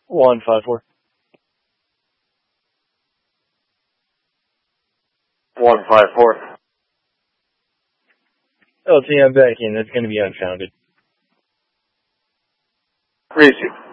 154. 154. LT, I'm back in. That's going to be unfounded. Receive.